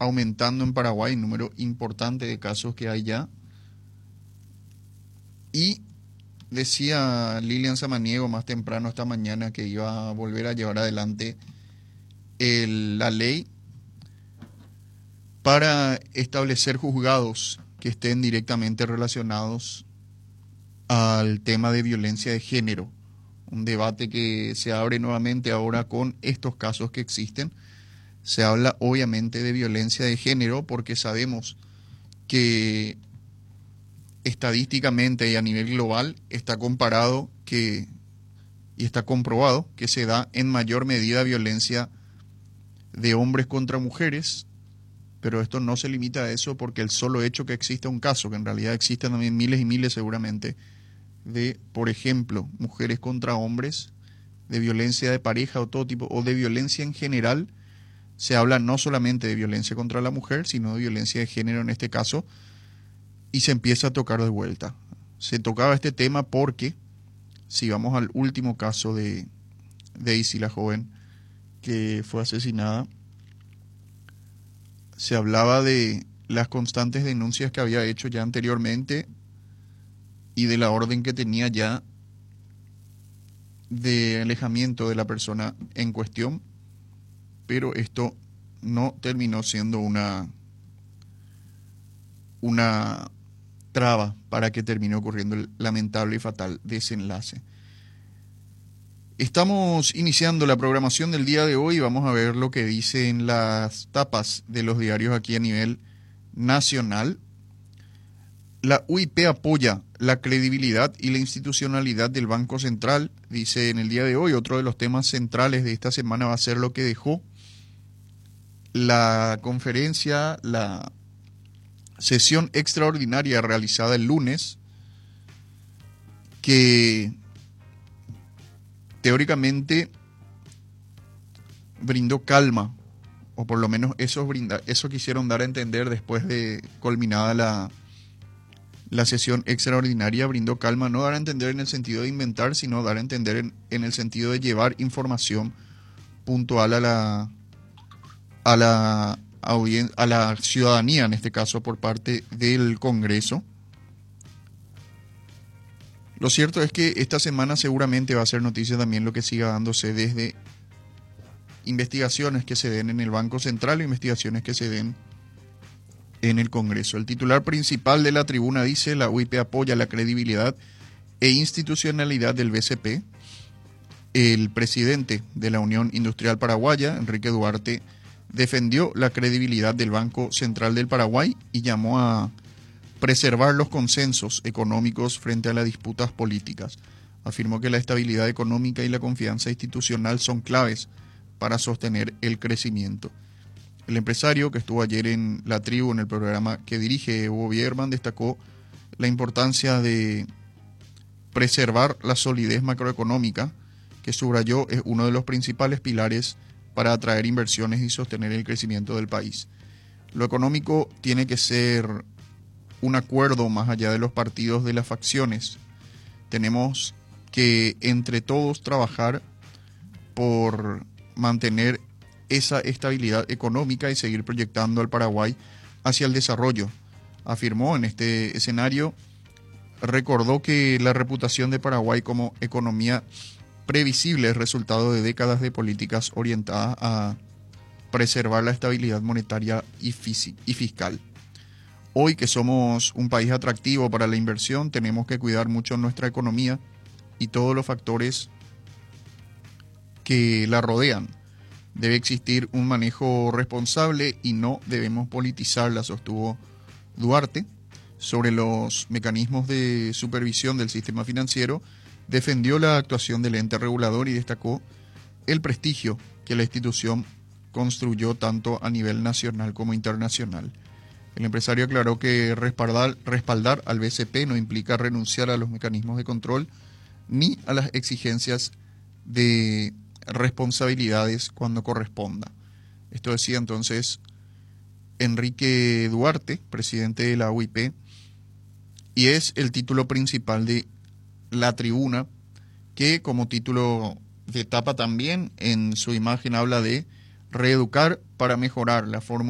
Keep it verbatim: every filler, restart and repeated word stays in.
aumentando en Paraguay, un número importante de casos que hay ya. Y decía Lilian Samaniego más temprano esta mañana que iba a volver a llevar adelante el, la ley para establecer juzgados que estén directamente relacionados al tema de violencia de género. Un debate que se abre nuevamente ahora con estos casos que existen. Se habla obviamente de violencia de género porque sabemos que estadísticamente y a nivel global está comparado que y está comprobado que se da en mayor medida violencia de hombres contra mujeres, pero esto no se limita a eso porque el solo hecho que exista un caso, que en realidad existen también miles y miles seguramente, de, por ejemplo, mujeres contra hombres, de violencia de pareja o todo tipo, o de violencia en general, se habla no solamente de violencia contra la mujer, sino de violencia de género en este caso, y se empieza a tocar de vuelta. Se tocaba este tema porque, si vamos al último caso de Daisy, la joven que fue asesinada, se hablaba de las constantes denuncias que había hecho ya anteriormente y de la orden que tenía ya de alejamiento de la persona en cuestión, pero esto no terminó siendo una, una traba para que termine ocurriendo el lamentable y fatal desenlace. Estamos iniciando la programación del día de hoy y vamos a ver lo que dicen las tapas de los diarios aquí a nivel nacional. La U I P apoya la credibilidad y la institucionalidad del Banco Central, dice en el día de hoy. Otro de los temas centrales de esta semana va a ser lo que dejó la conferencia, la sesión extraordinaria realizada el lunes, que teóricamente brindó calma, o por lo menos eso, brinda, eso quisieron dar a entender después de culminada la, la sesión extraordinaria, brindó calma, no dar a entender en el sentido de inventar, sino dar a entender en, en el sentido de llevar información puntual a la, a la audien- a la ciudadanía, en este caso por parte del Congreso. Lo cierto es que esta semana seguramente va a ser noticia también lo que siga dándose desde investigaciones que se den en el Banco Central, investigaciones que se den en el Congreso. El titular principal de la tribuna dice: la U I P apoya la credibilidad e institucionalidad del B C P. El presidente de la Unión Industrial Paraguaya, Enrique Duarte, defendió la credibilidad del Banco Central del Paraguay y llamó a preservar los consensos económicos frente a las disputas políticas. Afirmó que la estabilidad económica y la confianza institucional son claves para sostener el crecimiento. El empresario que estuvo ayer en la tribu, en el programa que dirige Hugo Bierman, destacó la importancia de preservar la solidez macroeconómica, que subrayó es uno de los principales pilares para atraer inversiones y sostener el crecimiento del país. Lo económico tiene que ser un acuerdo más allá de los partidos de las facciones. Tenemos que entre todos trabajar por mantener esa estabilidad económica y seguir proyectando al Paraguay hacia el desarrollo. Afirmó en este escenario, recordó que la reputación de Paraguay como economía previsible es resultado de décadas de políticas orientadas a preservar la estabilidad monetaria y, fisi- y fiscal. Hoy que somos un país atractivo para la inversión, tenemos que cuidar mucho nuestra economía y todos los factores que la rodean. Debe existir un manejo responsable y no debemos politizarla, sostuvo Duarte. Sobre los mecanismos de supervisión del sistema financiero, defendió la actuación del ente regulador y destacó el prestigio que la institución construyó tanto a nivel nacional como internacional. El empresario aclaró que respaldar, respaldar al B C P no implica renunciar a los mecanismos de control ni a las exigencias de responsabilidades cuando corresponda. Esto decía entonces Enrique Duarte, presidente de la U I P, y es el título principal de la tribuna, que como título de etapa también en su imagen habla de reeducar para mejorar la forma